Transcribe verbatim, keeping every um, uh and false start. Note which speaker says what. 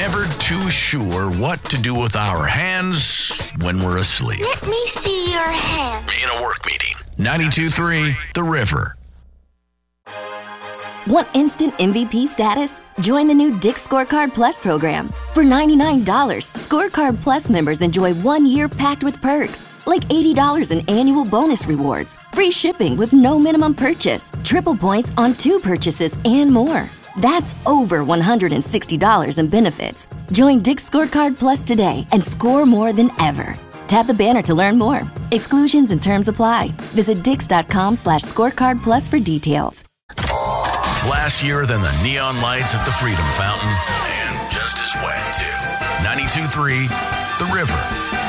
Speaker 1: never too sure what to do with our hands when we're asleep.
Speaker 2: Let me see your hand.
Speaker 1: In a work meeting. ninety-two point three The River.
Speaker 3: Want instant M V P status? Join the new Dick's Scorecard Plus program. For ninety-nine dollars, Scorecard Plus members enjoy one year packed with perks, like eighty dollars in annual bonus rewards, free shipping with no minimum purchase, triple points on two purchases, and more. That's over one hundred sixty dollars in benefits. Join Dick's Scorecard Plus today and score more than ever. Tap the banner to learn more. Exclusions and terms apply. Visit dix.com slash scorecard plus for details.
Speaker 1: Flashier than the neon lights at the Freedom Fountain, and just as wet, too. ninety-two point three The River.